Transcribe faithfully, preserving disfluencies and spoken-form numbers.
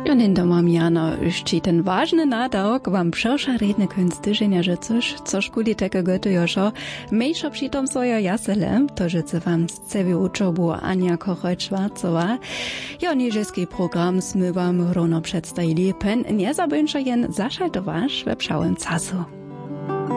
Jonin domam jano ušči ten vážny nádawk wam przesza redne kunstyżenia, że coś, co szkuli tego gotujoszo, mniejszo przytom swoje jasele, to że co wam z cewi uczobu Ania Kochoj-Schwarzowa. Joniżyski program sme wam równo przedstawili, pen nie zabęcza jen zaszaltowasz we pszałym casu.